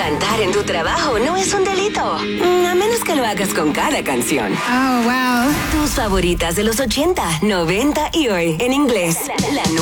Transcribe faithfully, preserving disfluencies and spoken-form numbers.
Cantar en tu trabajo no es un delito, a menos que lo hagas con cada canción. Oh, wow. Tus favoritas de los ochenta, noventa y hoy en inglés. La